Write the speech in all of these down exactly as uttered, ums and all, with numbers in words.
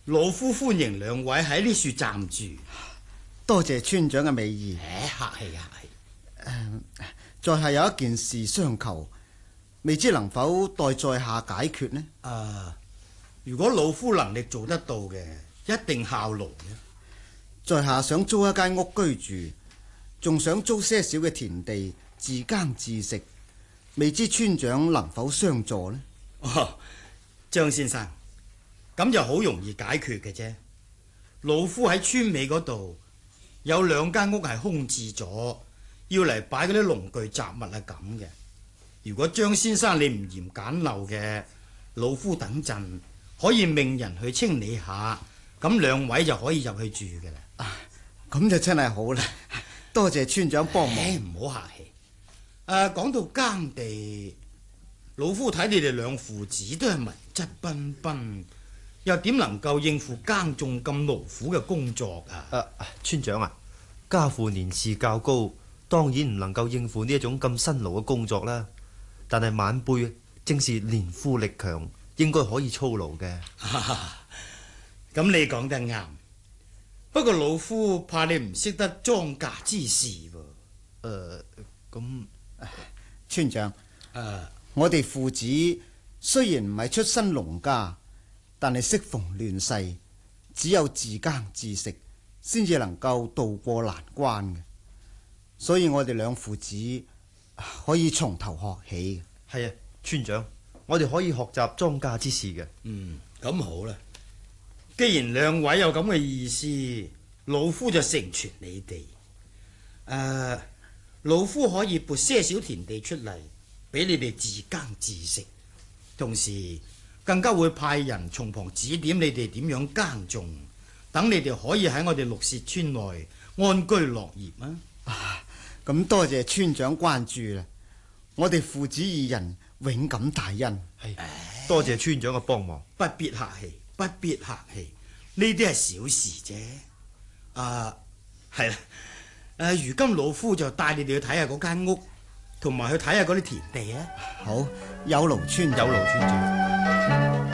老夫歡迎兩位喺呢處暫住。 多謝村長嘅美意。 誒，客氣客氣。 誒，在下有一件事相求，未知能否待在下解決呢？ 啊，如果老夫能力做得到嘅，一定效勞嘅。 在下想租一間屋居住，仲想租些少嘅田地自耕自食，未知村長能否相助呢？ 哦，張先生，咁就好容易解決嘅啫。老夫喺村尾嗰度有兩間屋係空置咗，要嚟擺嗰啲農具雜物啊咁嘅。如果張先生你唔嫌簡陋嘅，老夫等陣可以命人去清理下，咁兩位就可以入去住嘅啦。 啊，咁就真係好啦，多謝村長幫忙。 唔好客氣。誒、啊，講到耕地，老夫睇你哋兩父子都係文質彬彬，又點能夠應付耕種咁勞苦嘅工作啊？ 誒、啊，村長啊，家父年事較高，當然唔能夠應付呢一種咁辛勞嘅工作啦。但係晚輩正是年富力強，應該可以操勞嘅。 咁你講得啱，不過老夫怕你唔識得莊稼之事喎。誒、 呃，咁村長， 誒、啊， 我哋父子雖然唔係出身農家，但係適逢亂世，只有自耕自食，先至能夠渡過難關嘅。所以我哋兩父子可以從頭學起。 係啊，村長，我哋可以學習莊稼之事嘅。 嗯，咁好啦。既然兩位有咁嘅意思，老夫就成全你哋。誒、啊，老夫可以撥些少田地出嚟，俾你哋自耕自食，同時更加會派人從旁指點你哋點樣耕種，等你哋可以喺我哋綠屑村內安居樂業啊！ 啊，咁多謝村長關注啦，我哋父子二人永感大恩。 係，多謝村長嘅幫忙。 不必客氣，不必客氣，呢啲係小事啫。啊，係啦，誒，如今老夫就帶你哋去睇下嗰間屋，同埋去睇下嗰啲田地啊。 好，有勞村長。 有勞村長。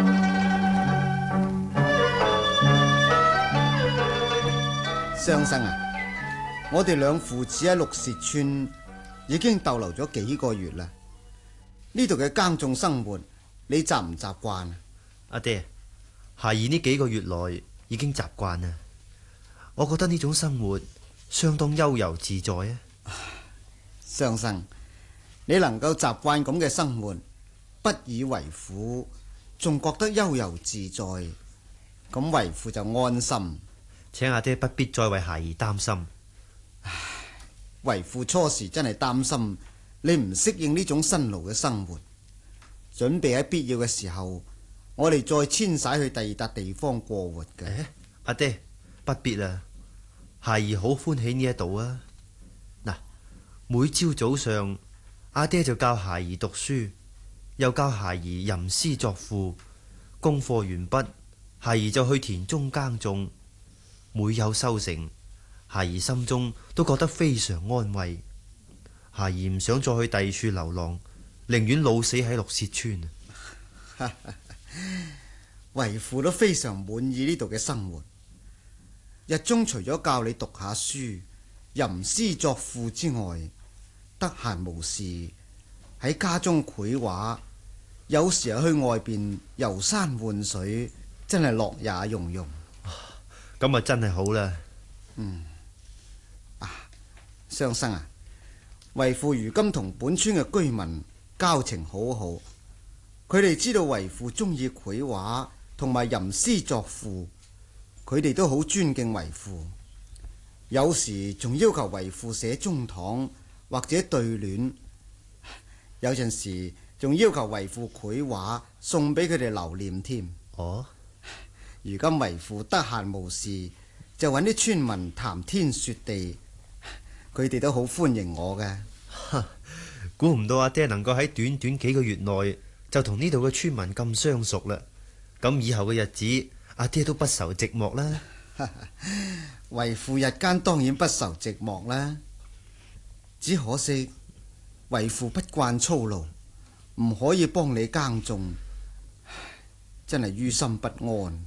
雙生啊，我哋兩父子喺綠屑村已經逗留咗幾個月啦。呢度嘅耕種生活，你習唔習慣啊？ 阿爹，孩兒呢幾個月來已經習慣啦。我覺得呢種生活相當悠遊自在啊。 雙生，你能夠習慣咁嘅生活，不以為苦，仲覺得悠遊自在，咁為父就安心。 請阿爹不必再為孩兒擔心。 為父初時真係擔心你唔適應呢種辛勞嘅生活，準備喺必要嘅時候，我哋再遷徙去第二笪地方過活嘅。 誒，阿爹不必啦，孩兒好歡喜呢一度啊。嗱，每朝早上阿爹就教孩兒讀書，又教孩兒吟詩作賦，功課完畢，孩兒就去田中耕種。每有收成，孩兒心中都覺得非常安慰。孩兒唔想再去第二處流浪，寧願老死喺綠屑村。 為父都非常滿意呢度嘅生活。日中除咗教你讀下書、吟詩作賦之外，得閒無事喺家中繪畫，有時又去外邊遊山玩水，真係樂也融融。 咁啊，真係好啦。 嗯，啊，雙生啊，為父如今同本村嘅居民交情好好，佢哋知道為父中意繪畫同埋吟詩作賦，佢哋都好尊敬為父，有時仲要求為父寫中堂或者對聯，有陣時仲要求為父繪畫送俾佢哋留念添。 哦。 如今為父得閒無事，就揾啲村民談天說地，佢哋都好歡迎我嘅。 估唔到阿爹能夠喺短短幾個月內就同呢度嘅村民咁相熟啦。咁以後嘅日子，阿爹都不愁寂寞啦。 為父日間當然不愁寂寞啦，只可惜為父不慣操勞，唔可以幫你耕種，真係於心不安。